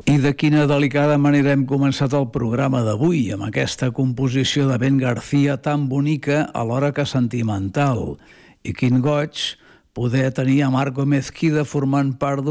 I de quina delicada manera hem començat el programa d'avui, amb aquesta composició de Ben García tan bonica alhora que sentimental. I quin goig poder tenir a Marc Gómez Quida formant part